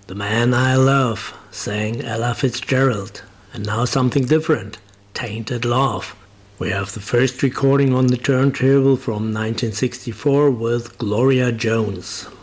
The Man I Love, sang Ella Fitzgerald. And now something different, Tainted Love. We have the first recording on the turntable from 1964 with Gloria Jones.